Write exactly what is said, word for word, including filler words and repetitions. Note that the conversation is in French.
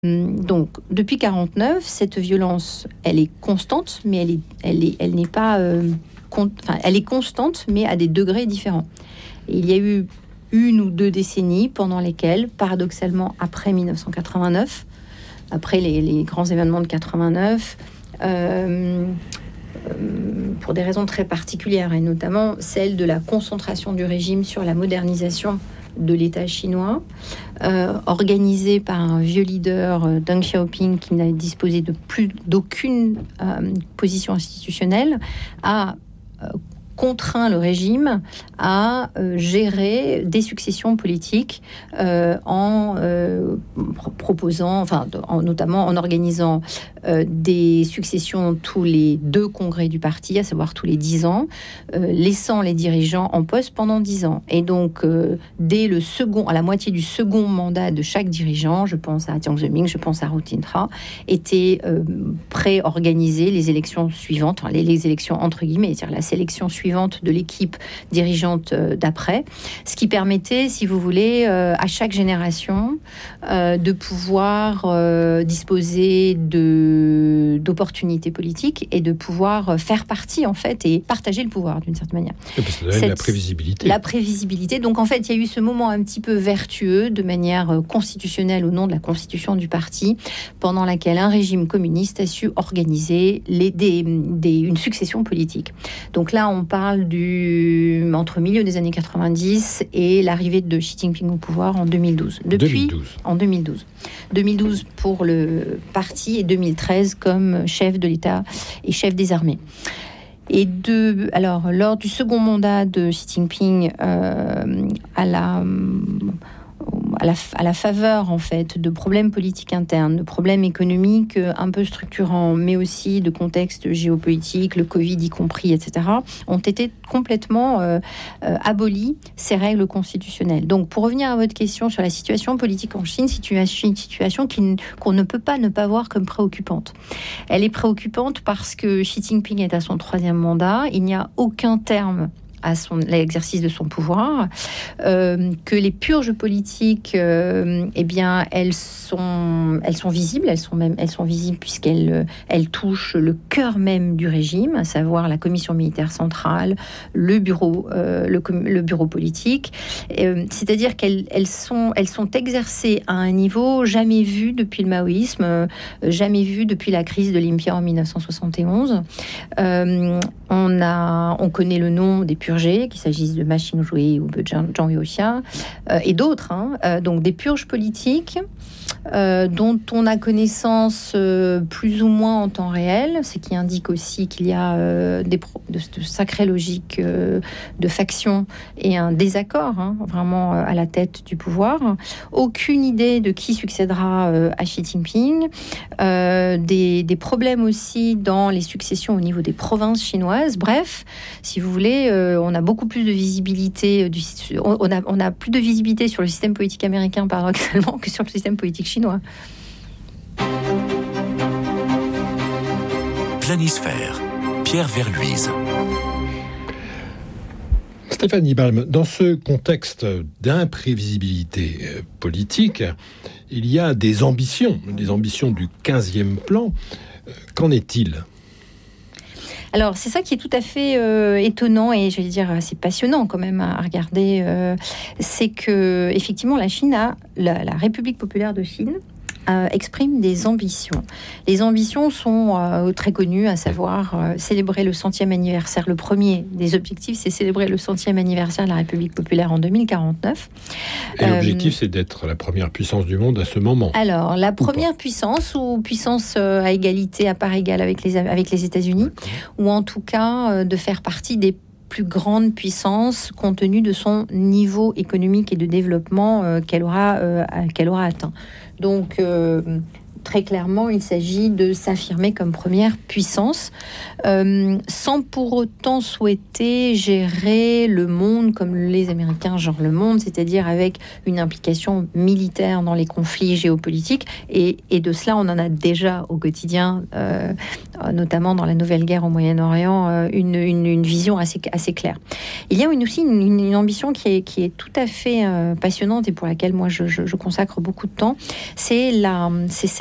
Donc, depuis quarante-neuf, cette violence, elle est constante, mais elle est, elle est, elle n'est pas, euh, con, enfin, elle est constante, mais à des degrés différents. Et il y a eu une ou deux décennies pendant lesquelles, paradoxalement, après dix-neuf cent quatre-vingt-neuf, après les, les grands événements de quatre-vingt-neuf, euh, euh, pour des raisons très particulières, et notamment celle de la concentration du régime sur la modernisation de l'État chinois, euh, organisé par un vieux leader, euh, Deng Xiaoping, qui n'a disposé de plus d'aucune euh, position institutionnelle, a euh, contraint le régime à euh, gérer des successions politiques euh, en euh, pro- proposant, enfin, en, notamment en organisant euh, des successions tous les deux congrès du parti, à savoir tous les dix ans, euh, laissant les dirigeants en poste pendant dix ans. Et donc, euh, dès le second, à la moitié du second mandat de chaque dirigeant, je pense à Jiang Zemin, je pense à Hu Jintao, étaient euh, pré-organisées les élections suivantes, enfin, les, les élections entre guillemets, c'est-à-dire la sélection suivante de l'équipe dirigeante d'après, ce qui permettait, si vous voulez, euh, à chaque génération euh, de pouvoir euh, disposer de, d'opportunités politiques et de pouvoir faire partie, en fait, et partager le pouvoir, d'une certaine manière. Et parce que Cette, la prévisibilité. La prévisibilité. Donc, en fait, il y a eu ce moment un petit peu vertueux, de manière constitutionnelle, au nom de la constitution du parti, pendant laquelle un régime communiste a su organiser les, des, des, une succession politique. Donc là, on parle du, entre le milieu des années quatre-vingt-dix et l'arrivée de Xi Jinping au pouvoir en deux mille douze. Depuis, deux mille douze. En deux mille douze. deux mille douze pour le parti et deux mille treize comme chef de l'État et chef des armées. Et de, alors, lors du second mandat de Xi Jinping, euh, à la... À la, à la faveur, en fait, de problèmes politiques internes, de problèmes économiques un peu structurants, mais aussi de contextes géopolitiques, le Covid y compris, et cetera, ont été complètement euh, euh, abolies ces règles constitutionnelles. Donc, pour revenir à votre question sur la situation politique en Chine, situation, une situation qui, qu'on ne peut pas ne pas voir comme préoccupante. Elle est préoccupante parce que Xi Jinping est à son troisième mandat. Il n'y a aucun terme à son, l'exercice de son pouvoir, euh, que les purges politiques, euh, eh bien, elles sont, elles sont visibles, elles sont même, elles sont visibles puisqu'elles, elles touchent le cœur même du régime, à savoir la commission militaire centrale, le bureau, euh, le, le bureau politique. Euh, c'est-à-dire qu'elles, elles sont, elles sont exercées à un niveau jamais vu depuis le maoïsme, euh, jamais vu depuis la crise de l'Impia en dix-neuf cent soixante et onze. Euh, on a, on connaît le nom des purges, qu'il s'agisse de Ma Xinghui ou de Zhang Youxia euh, et d'autres, hein, euh, donc des purges politiques euh, dont on a connaissance euh, plus ou moins en temps réel, ce qui indique aussi qu'il y a euh, des pro- de, de sacrées logiques euh, de factions et un désaccord, hein, vraiment euh, à la tête du pouvoir. Aucune idée de qui succédera euh, à Xi Jinping. Euh, des, des problèmes aussi dans les successions au niveau des provinces chinoises. Bref, si vous voulez, euh, on a beaucoup plus de visibilité, du, on, a, on a plus de visibilité sur le système politique américain, paradoxalement, que sur le système politique chinois. Planisphère, Pierre Verluise. Stéphanie Balme, dans ce contexte d'imprévisibilité politique, il y a des ambitions, des ambitions du quinzième plan. Qu'en est-il ? Alors, c'est ça qui est tout à fait euh, étonnant et, je vais dire, assez passionnant quand même à regarder. Euh, c'est que, effectivement, la Chine a, la, la République populaire de Chine, Euh, exprime des ambitions. Les ambitions sont euh, très connues, à savoir euh, célébrer le centième anniversaire. Le premier des objectifs, c'est célébrer le centième anniversaire de la République populaire en deux mille quarante-neuf. Et l'objectif, euh, c'est d'être la première puissance du monde à ce moment. Alors, la première puissance, ou puissance euh, à égalité, à part égale avec les, avec les États-Unis, D'accord. ou en tout cas euh, de faire partie des plus grande puissance compte tenu de son niveau économique et de développement euh, qu'elle aura, euh, qu'elle aura atteint. Donc, euh, très clairement, il s'agit de s'affirmer comme première puissance, euh, sans pour autant souhaiter gérer le monde comme les Américains gèrent le monde, c'est-à-dire avec une implication militaire dans les conflits géopolitiques. Et, et de cela, on en a déjà au quotidien euh, notamment dans la nouvelle guerre au Moyen-Orient, une, une, une vision assez, assez claire. Il y a une, aussi une, une ambition qui est, qui est tout à fait passionnante et pour laquelle moi je, je, je consacre beaucoup de temps, c'est, la, c'est